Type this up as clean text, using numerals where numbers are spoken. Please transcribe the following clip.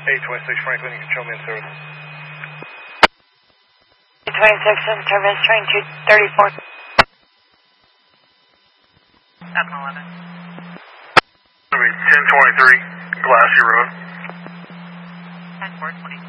826 Franklin, you can show me in service. 26 in service, train 234. 711. 1023, Glacier Road. 10423.